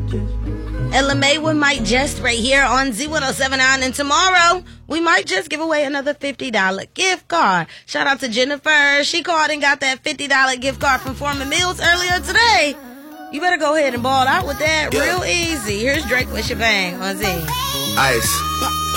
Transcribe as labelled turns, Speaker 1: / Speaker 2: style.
Speaker 1: Ella May with Mike Just right here on Z1079. And tomorrow, we might just give away another $50 gift card. Shout out to Jennifer. She called and got that $50 gift card from Foreman Mills earlier today. You better go ahead and ball out with that real easy. Here's Drake with Shabang on Z.
Speaker 2: Ice.